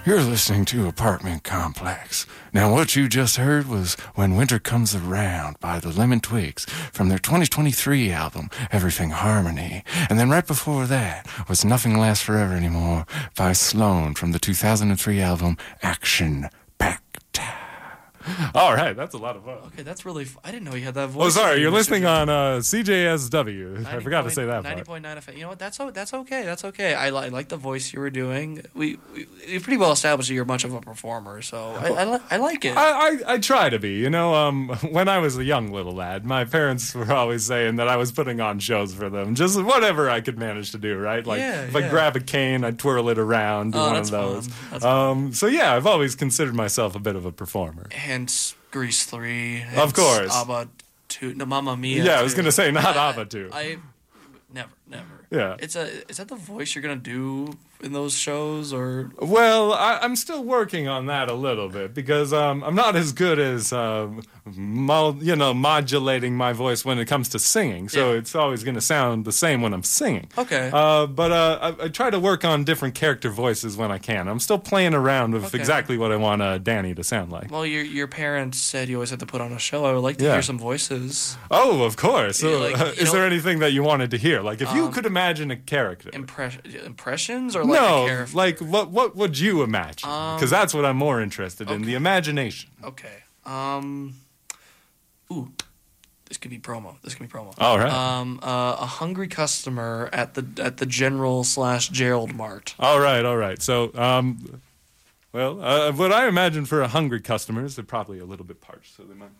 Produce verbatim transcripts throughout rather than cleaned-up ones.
You're listening to Apartment Complex. Now, what you just heard was When Winter Comes Around by the Lemon Twigs from their twenty twenty-three album, Everything Harmony. And then right before that was Nothing Lasts Forever Anymore by Sloan from the two thousand three album, Action Packed. All right, that's a lot of fun. Okay, that's really f- I didn't know you had that voice. Oh, sorry, you're listening on uh, C J S W. I forgot to say that part. ninety point nine F M. You know what? That's o- that's okay. That's okay. I, li- I like the voice you were doing. We, we we pretty well established that you're much of a performer, so I I, li- I like it. I, I, I try to be. You know, um, when I was a young little lad, my parents were always saying that I was putting on shows for them. Just whatever I could manage to do, right? Like, Yeah, if yeah. I grab a cane, I'd twirl it around, do Oh, one that's of those. fun. That's Um, so, yeah, I've always considered myself a bit of a performer. Hence Grease three. Hence Of course. ABBA two. No, Mamma Mia. Yeah, I was two. going to say, not I- ABBA too. I never never. Yeah. It's a is that the voice you're gonna do in those shows or? Well, I, I'm still working on that a little bit because um, I'm not as good as um, mo- you know modulating my voice when it comes to singing. So Yeah. it's always going to sound the same when I'm singing. Okay. Uh, but uh, I, I try to work on different character voices when I can. I'm still playing around with Okay. exactly what I want uh, Danny to sound like. Well, your your parents said you always had to put on a show. I would like to Yeah. hear some voices. Oh, of course. So, Yeah, like, uh, you is know- there anything that you wanted to hear? Like, if you Um, could imagine a character. Impress- impressions or like a no, character? like what? What would you imagine? Because Um, that's what I'm more interested in, the imagination. Okay. Um. Ooh, this could be promo. This could be promo. All right. Um. Uh, a hungry customer at the at the General slash Gerald Mart. All right, all right. So, um, well, uh, what I imagine for a hungry customer is they're probably a little bit parched, so they might.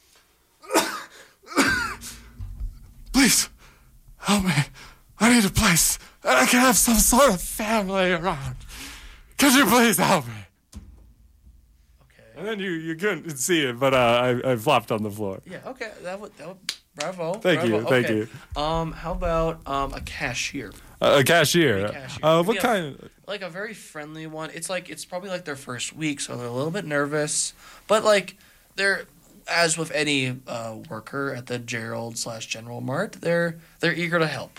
Please, help me. I need a place. I can have some sort of family around. Could you please help me? Okay. And then you, you couldn't see it, but uh, I, I flopped on the floor. Yeah. Okay. That would that would. Bravo. Thank bravo. you, thank okay. you. Um. How about um a cashier? Uh, a cashier. A cashier. Uh, what Yeah. kind? Like a very friendly one. It's like it's probably like their first week, so they're a little bit nervous. But like they're as with any uh, worker at the Gerald slash General Mart, they're they're eager to help.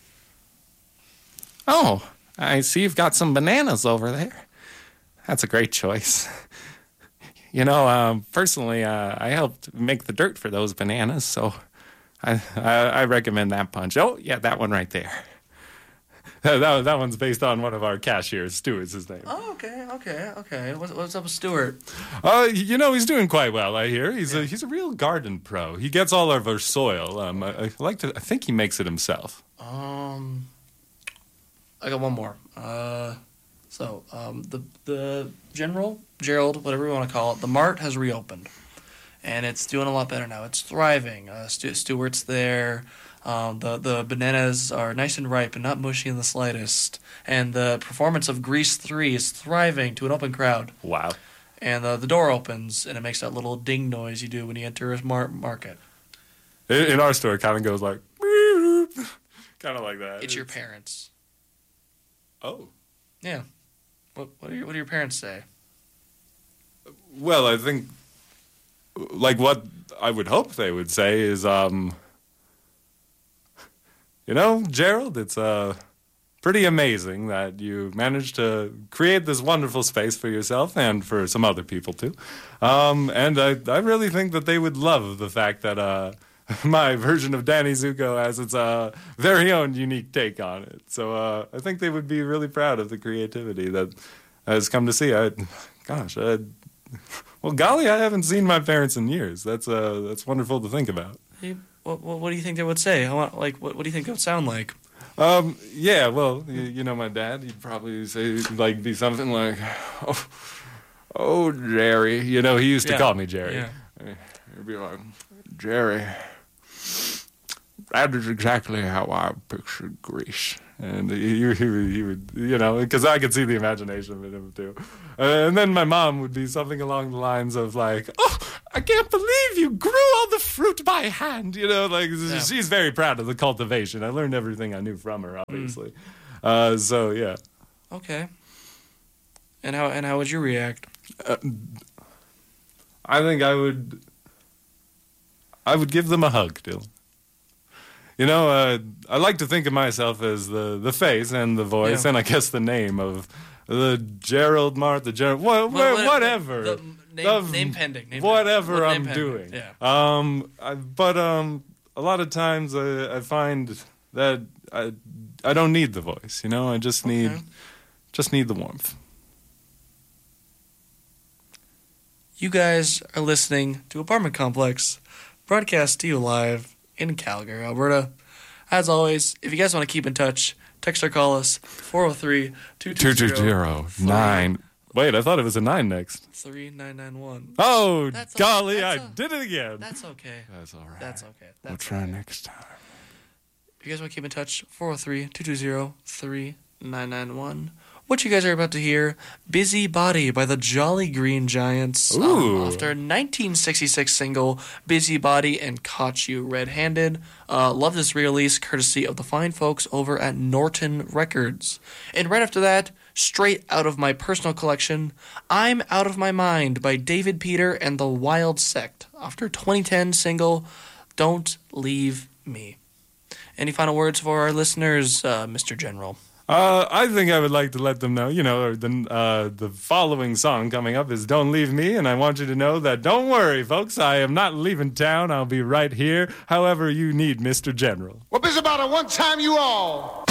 Oh, I see you've got some bananas over there. That's a great choice. You know, um, personally, uh, I helped make the dirt for those bananas, so I, I, I recommend that punch. Oh, yeah, that one right there. That, that, that one's based on one of our cashiers. Stuart's his name. Oh, okay, okay, okay. What's, what's up with Stuart? Uh, you know, he's doing quite well, I hear. He's a he's a real garden pro. He gets all of our soil. Um, I, I like to. I think he makes it himself. Um, I got one more. Uh, so um, the the General Gerald, whatever you want to call it, the Mart has reopened, and it's doing a lot better now. It's thriving. Uh, Stu- Stuart's there. Um, the the bananas are nice and ripe and not mushy in the slightest. And the performance of Grease three is thriving to an open crowd. Wow. And uh, the door opens and it makes that little ding noise you do when you enter a mar- market. In, in our store, it kind of goes like, kind of like that. It's your parents. Oh. Yeah. What what do your what do your parents say? Well, I think, like, what I would hope they would say is, um, you know, Gerald, it's uh, pretty amazing that you managed to create this wonderful space for yourself and for some other people, too. Um, and I, I really think that they would love the fact that uh, my version of Danny Zuko has its uh, very own unique take on it. So uh, I think they would be really proud of the creativity that has come to see. I, gosh, I... Well, golly, I haven't seen my parents in years. That's uh, that's wonderful to think about. Hey, what, what what do you think they would say? I want, like what what do you think it would sound like? Um, yeah, well, you, you know my dad. He'd probably say like be something like, "Oh, oh, Jerry." You know, he used to Yeah, call me Jerry. yeah. He'd be like, "Jerry, that is exactly how I pictured Grease." And he, he, he, would, he would, you know, because I could see the imagination in him too. Uh, and then my mom would be something along the lines of like, "Oh, I can't believe you grew all the fruit by hand." You know, like Yeah. she's very proud of the cultivation. I learned everything I knew from her, obviously. Mm. Uh, so yeah. Okay. And how and how would you react? Uh, I think I would. I would give them a hug, Dylan. You know, uh, I like to think of myself as the, the face and the voice Yeah. and I guess the name of the Gerald Mart, the Gerald, wha- What- what- whatever. the- name, Of name pending. Name whatever pending. I'm Name doing. pending. Yeah. Um, I, but um, a lot of times I, I find that I I don't need the voice. You know, I just need Okay. just need the warmth. You guys are listening to Apartment Complex, broadcast to you live in Calgary, Alberta. As always, if you guys want to keep in touch, text or call us four oh three, two two Two two zero, zero nine. Wait, I thought it was a nine next. three nine nine one. Oh, That's a- golly, that's I a- did it again. That's okay. That's all right. That's okay. That's We'll try okay. next time. If you guys want to keep in touch, four oh three, two two zero, three nine nine one. What you guys are about to hear, Busy Body by the Jolly Green Giants. Ooh. Um, after a nineteen sixty-six single, Busy Body and Caught You Red-Handed. Uh, love this re-release, courtesy of the fine folks over at Norton Records. And right after that, straight out of my personal collection, I'm Out of My Mind by David Peter and the Wild Sect. After twenty ten single, Don't Leave Me. Any final words for our listeners, uh, Mister General? Uh, I think I would like to let them know, you know, the uh, the following song coming up is Don't Leave Me, and I want you to know that don't worry, folks, I am not leaving town. I'll be right here, however you need Mister General. Well, Busy Body, one time you all